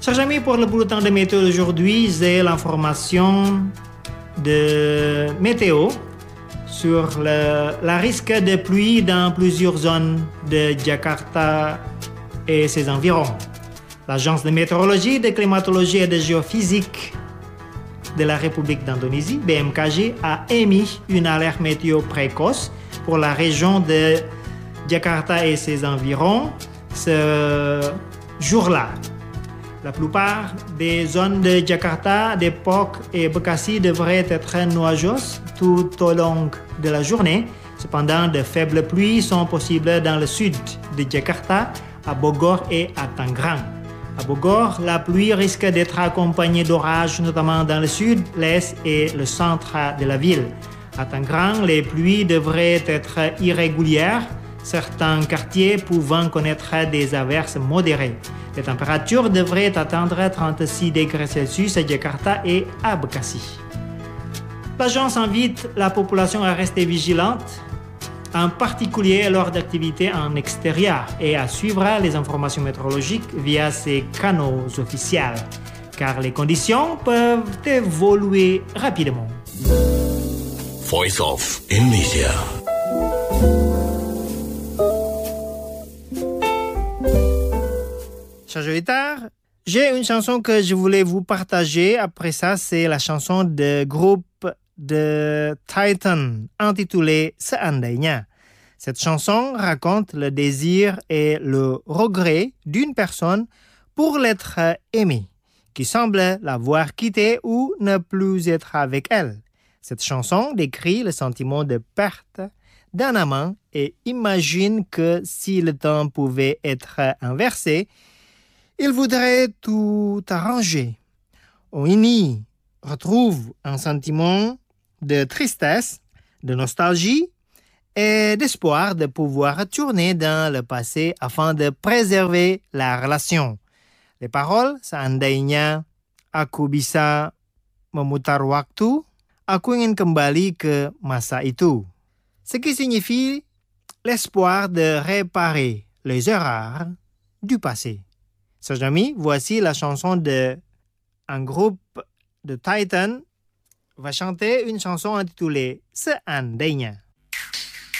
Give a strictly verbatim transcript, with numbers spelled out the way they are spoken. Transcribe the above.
Chers amis, pour le bulletin de météo d'aujourd'hui, j'ai l'information de météo sur le la risque de pluie dans plusieurs zones de Jakarta et ses environs. L'Agence de météorologie, de climatologie et de géophysique de la République d'Indonésie, B M K G, a émis une alerte météo précoce pour la région de Jakarta et ses environs ce jour-là. La plupart des zones de Jakarta, Depok et Bekasi devraient être nuageuses tout au long de la journée. Cependant, de faibles pluies sont possibles dans le sud de Jakarta, à Bogor et à Tangerang. À Bogor, la pluie risque d'être accompagnée d'orages, notamment dans le sud, l'est et le centre de la ville. À Tangerang, les pluies devraient être irrégulières, certains quartiers pouvant connaître des averses modérées. Les températures devraient atteindre trente-six degrés Celsius à Jakarta et à Bekasi. L'agence invite la population à rester vigilante, en particulier lors d'activités en extérieur, et à suivre les informations météorologiques via ses canaux officiels, car les conditions peuvent évoluer rapidement. Voice of Indonesia. Chers auditeurs, j'ai une chanson que je voulais vous partager. Après ça, c'est la chanson de groupe de Titan intitulée Seandainya. Cette chanson raconte le désir et le regret d'une personne pour l'être aimée, qui semble l'avoir quittée ou ne plus être avec elle. Cette chanson décrit le sentiment de perte d'un amant et imagine que si le temps pouvait être inversé, il voudrait tout arranger. On y retrouve un sentiment de tristesse, de nostalgie et d'espoir de pouvoir retourner dans le passé afin de préserver la relation. Les paroles, seandainya aku bisa memutar waktu, aku ingin kembali ke masa itu. Ce qui signifie l'espoir de réparer les erreurs du passé. Chers amis, voici la chanson de un groupe de Titan va chanter une chanson intitulée Seandainya.